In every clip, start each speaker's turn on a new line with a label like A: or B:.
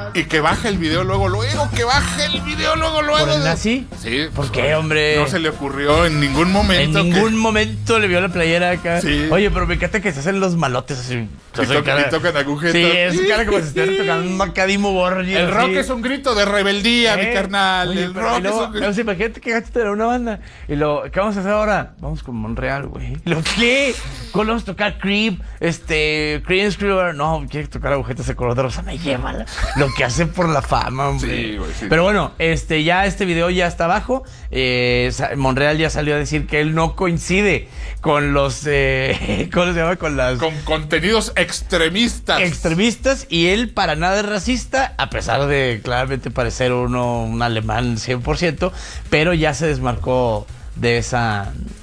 A: Y que baje el video luego.
B: ¿Por el nazi?
A: Sí.
B: ¿Por qué, hombre?
A: No se le ocurrió en ningún momento.
B: En ningún momento le vio la playera acá.
A: Sí.
B: Oye, pero me encanta que se hacen los malotes así.
A: Y tocan agujetas.
B: Sí, es cara como si estuvieran tocando un Macadimo Borgi.
A: El rock es un grito de rebeldía, mi carnal.
B: Oye,
A: el rock es un grito.
B: Imagínate que gacho tener una banda. Y ¿qué vamos a hacer ahora? Vamos con Monreal, güey. ¿Lo qué? ¿Cómo vamos a tocar Creep? Creedence. No, quiere tocar agujetas de color de rosa. Me lleva lo que hace por la fama, hombre.
A: Sí, güey, sí.
B: Pero bueno, ya este video ya está abajo. Monreal ya salió a decir que él no coincide con los ¿cómo se llama?
A: Con contenidos extremistas.
B: Y él para nada es racista, a pesar de claramente parecer un alemán 100%, pero ya se desmarcó de esas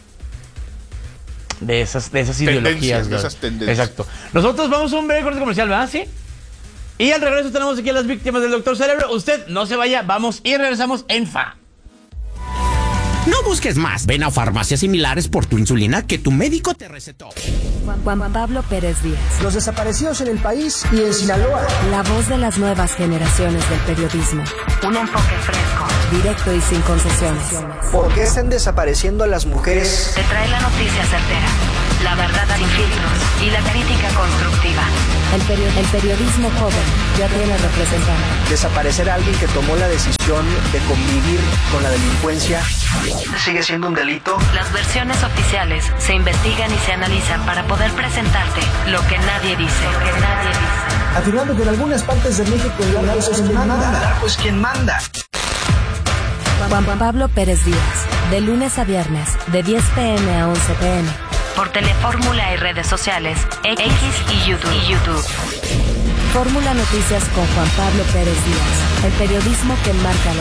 B: ideologías.
A: De esas tendencias.
B: Exacto. Nosotros vamos a un breve corte comercial, ¿verdad? ¿Sí? Y al regreso tenemos aquí a las víctimas del Doctor Cerebro. Usted no se vaya, vamos y regresamos en FA.
C: No busques más. Ven a farmacias similares por tu insulina que tu médico te recetó.
D: Juan Pablo Pérez Díaz.
E: Los desaparecidos en el país y en Sinaloa.
D: La voz de las nuevas generaciones del periodismo. Un enfoque fresco, directo y sin concesiones.
E: ¿Por qué están desapareciendo a las mujeres?
D: Te trae la noticia certera, la verdad sin filtros y la crítica constructiva. El periodismo joven ya tiene representante.
E: Desaparecer a alguien que tomó la decisión de convivir con la delincuencia sigue siendo un delito.
D: Las versiones oficiales se investigan y se analizan para poder presentarte lo que nadie dice.
E: Afirmando que en algunas partes de México el narco es quien manda. El narco es quien manda.
D: Juan Pablo Pérez Díaz, de lunes a viernes, de 10 p.m. a 11 p.m. Por Telefórmula y redes sociales, X y YouTube. Fórmula Noticias con Juan Pablo Pérez Díaz, el periodismo que marca